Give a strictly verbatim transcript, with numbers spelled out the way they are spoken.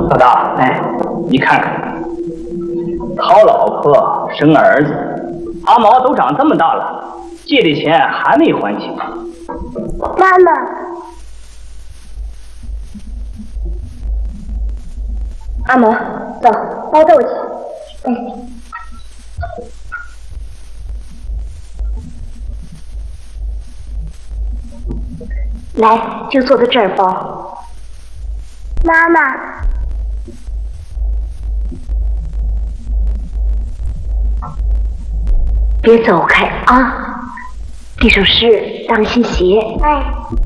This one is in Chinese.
老大，哎，你看看，讨老婆生儿子，阿毛都长这么大了，借的钱还没还清。 妈妈，阿毛，走，帮我带我去。嗯。来，就坐在这儿包。妈妈，别走开啊！地上湿，当心鞋。哎。